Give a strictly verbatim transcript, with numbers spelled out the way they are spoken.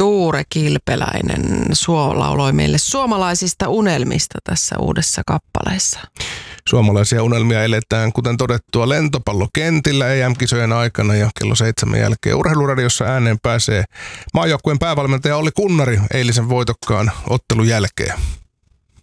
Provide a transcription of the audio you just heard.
Tuure Kilpeläinen suo lauloi meille suomalaisista unelmista tässä uudessa kappaleessa. Suomalaisia unelmia eletään, kuten todettua, lentopallokentillä E M-kisojen aikana ja kello seitsemän jälkeen Urheiluradiossa ääneen pääsee maajoukkueen päävalmentaja Olli Kunnari eilisen voitokkaan ottelun jälkeen.